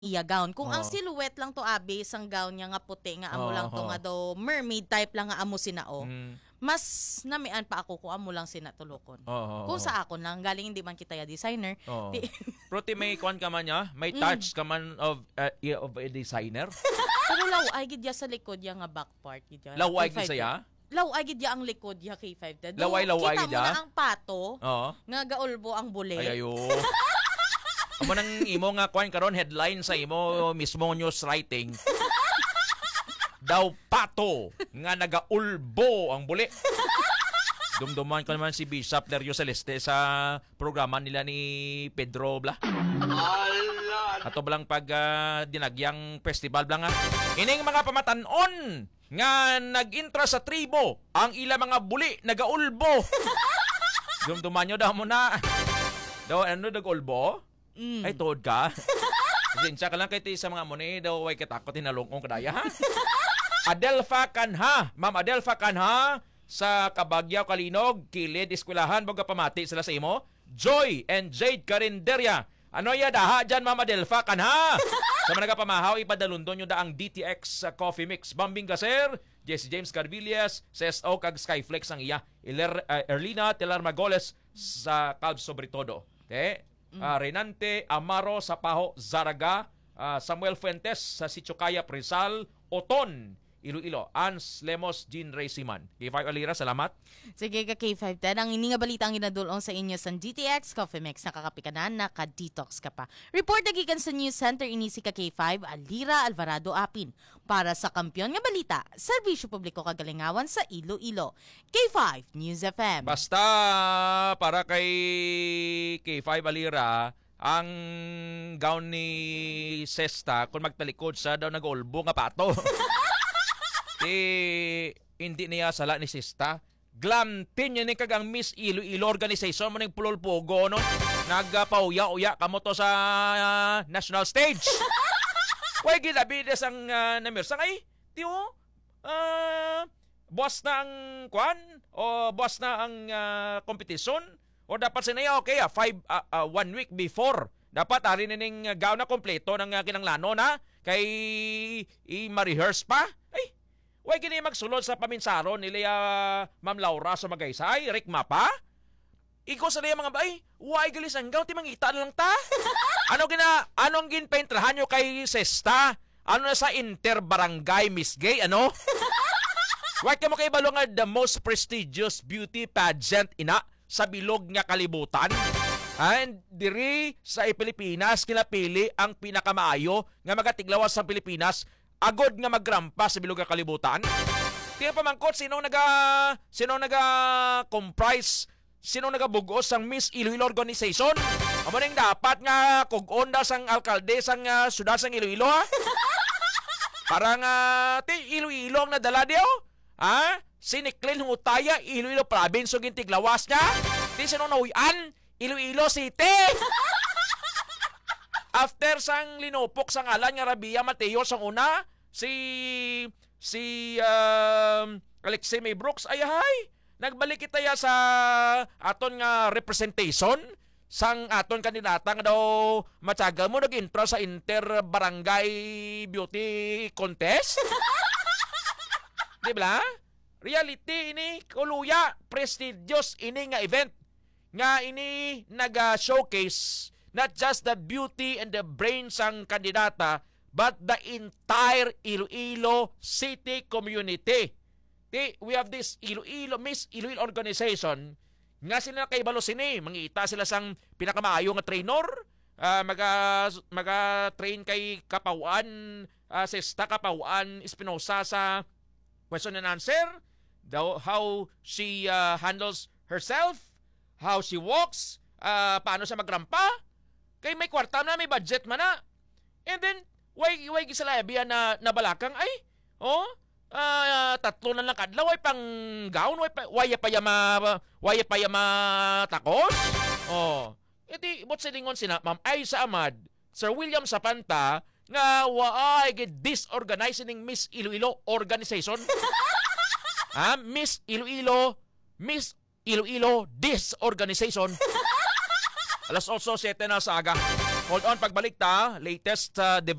iya gown. Kung ang Oo. silhouette lang to abi, isang gown niya nga puti nga amo lang to Oo. nga do mermaid type lang nga amo sinao. Mm. Mas namian pa ako kung amo lang sinatulokon. Oo. Kung sa ako lang, galing hindi man kita ya designer. Oo. Di- Pero ti may kuan ka man ya, may touch ka man of a designer. Pero law ay gid ya sa likod ya nga back part gid ya. Laway K5 gid saya. Law ay gid ya ang likod ya K5 da. Do, Laway kita gid mo ya? na ang pato Oo. nga gaulbo ang buli. Ay ayo. Amo nang imo nga kuan karon headline sa imo mismo news writing. Daw pato nga nagaulbo ang buli. Dumduman ko naman si Bishop Dario Celeste sa programa nila ni Pedro Bla. Ato balang pag dinagyang festival blang nga. Ining mga pamatanon nga nag-intra sa tribo ang ila mga buli nagaulbo. Dumduman nyo daw mo na. Daw ano nagulbo? Ay tuod ka. Sinsya ka lang kay ti sa mga muni daw way katakot hinalungong kadaya ha. Adelfa Kanha, Ma'am Adelfa Kanha sa Kabagyaw Kalinog, Kilid Eskwelahan, baga pamati sila sa imo. Joy and Jade Carinderia. Ano ya daha dyan, Ma'am Adelfa Kanha? Sa mga nagapamahaw, ipadalundon nyo da ang DTX Coffee Mix. Bambing Gaser, Jesse James Carvillas, CSO kag Skyflex ang iya. Erlina Telar Magoles sa Calv Sobretodo. Okay? Renante Amaro sa Paho Zaraga, Samuel Fuentes sa Sichokaya Rizal, Oton Iloilo, Ans Lemos, Jean Ray Siman. K5 Alira, salamat. Sige ka K5 10. Ang ini nga balita ang ginadulong sa inyo sa GTX Coffee Mix. Nakakapikanan, naka-detox ka pa. Report nagikan sa News Center ini si ka K5 Alira Alvarado Apin. Para sa kampiyon nga balita, serbisyo publiko kagalingawan sa Iloilo. K5 News FM. Basta para kay K5 Alira, ang gown ni Sesta kung magtalikod sa daw nag-ulbo nga pato. Hindi niya sala ni Sesta. Glamtin yun kag ang Miss Iloilo Organization mo ning pulol-pogo no. Nagpauya-uya kamo to sa national stage. Way gilabides ang namirsa ngay. Tiyo. Boss na ang kwan o boss na ang kompetisyon o dapat sinaya okay 1 week before dapat ari ning gown na kompleto ng kinanglano na kay i-rehearse pa. Ay, way gini magsulod sa paminsaron nila Ma'am Laura sa Magaysay, Rikma pa. Iko sa niya mga bay, way galis ang gown ti mangita na lang ta. Anong ginpaintrahan nyo kay Sesta? Ano na sa inter-barangay Miss Gay, ano? Way ka mo kay balo nga the most prestigious beauty pageant ina sa bilog nga kalibutan. And diri sa Pilipinas kinapili ang pinakamaayo nga magatiglawas sa Pilipinas agod nga magrampa sa bilog nga kalibutan. Tiyo pamangkot sinong naga comprise sinong nagabugos sang Miss Iloilo Organization. Amo ning dapat nga kug-on da sang alkalde sang syudad sang Iloilo ha. Parang ti Iloilo ang nadala diyo. Ha? Siniklin hutaya Iloilo province ug tiglawas nga. Ti sinong nauyan Iloilo City. After sang linupok sang ngalan nga Rabia Mateo sang una, si Alexei May Brooks ay nagbalik kita ya sa aton nga representation sang aton kandidata nga daw matyaga mo nag-intro sa inter barangay beauty contest. Di ba? Reality ini kuluya prestigious ini nga event nga ini naga-showcase not just the beauty and the brains ang kandidata but the entire Iloilo City community. We have this Miss Iloilo Organization nga sila kaibalo sini. Mangita sila sang pinakamaayo nga trainer. Maga-train kay Kapawan, Sesta Kapawan Espinosa sa question and answer. How she handles herself, how she walks, paano siya magrampa. Kay may kwarta na, may budget man na. And then, way gisalabihan na balakang, tatlo na lang kadlaw, way pang gown, way pa yama takos. Iti, bot silingon sina, Ma'am Aiza Ahmad, Sir William Sapanta, nga waay disorganizing Miss Iloilo Organization. Miss Iloilo Disorganization. Alas 8:07 na sa aga. Hold on, pagbalik ta, latest